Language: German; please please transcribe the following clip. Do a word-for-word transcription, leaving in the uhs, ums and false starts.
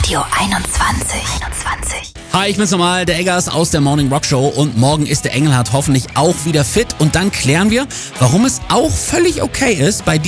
Radio einundzwanzig. einundzwanzig. Hi, ich bin's nochmal, der Eggers aus der Morning Rock Show und morgen ist der Engelhardt hoffentlich auch wieder fit und dann klären wir, warum es auch völlig okay ist, bei